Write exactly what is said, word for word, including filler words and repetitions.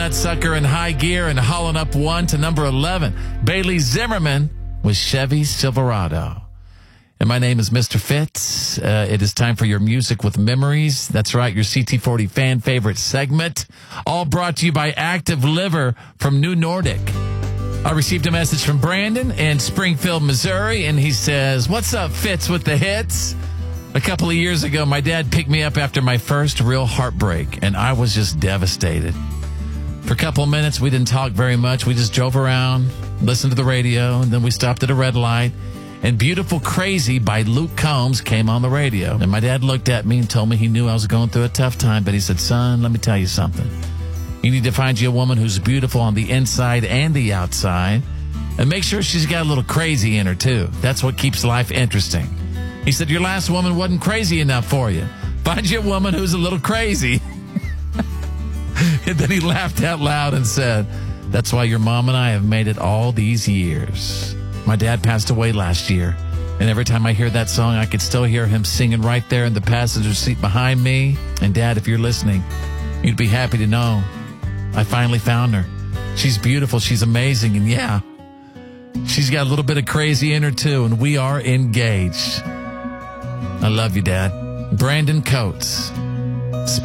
that sucker in high gear and hauling up one to number eleven. Bailey Zimmerman with Chevy Silverado. And my name is Mister Fitz. Uh, it is time for your Music with Memories. That's right, your C T forty fan favorite segment. All brought to you by Active Liver from New Nordic. I received a message from Brandon in Springfield, Missouri, and he says, "What's up, Fitz with the hits? A couple of years ago, my dad picked me up after my first real heartbreak, and I was just devastated. For a couple of minutes, we didn't talk very much. We just drove around, listened to the radio, and then we stopped at a red light. And Beautiful Crazy by Luke Combs came on the radio. And my dad looked at me and told me he knew I was going through a tough time. But he said, 'Son, let me tell you something. You need to find you a woman who's beautiful on the inside and the outside. And make sure she's got a little crazy in her, too. That's what keeps life interesting.' He said, 'Your last woman wasn't crazy enough for you. Find you a woman who's a little crazy.' And then he laughed out loud and said, 'That's why your mom and I have made it all these years.' My dad passed away last year, and every time I hear that song, I could still hear him singing right there in the passenger seat behind me. And Dad, if you're listening, you'd be happy to know I finally found her. She's beautiful, she's amazing, and yeah, she's got a little bit of crazy in her too, and we are engaged. I love you, Dad." Brandon Coates.